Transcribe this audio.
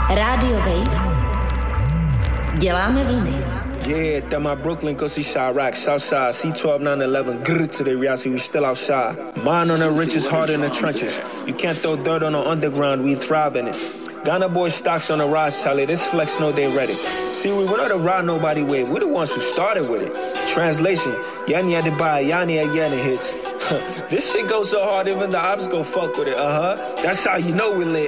Radio Wave. Děláme vlny. Yeah, that my Brooklyn, go see Chirac, Southside, C12, 911, grrr to the reality, we still outside. Mine on the riches, heart in the trenches. You can't throw dirt on the underground, we thrive in it. Ghana boy stocks on the rise, Charlie, this flex know they ready. See, we went on the ride nobody wave, we the ones who started with it. Translation, Yani had to buy, Yani again it hits. This shit goes so hard, even the ops go fuck with it, That's how you know we lit.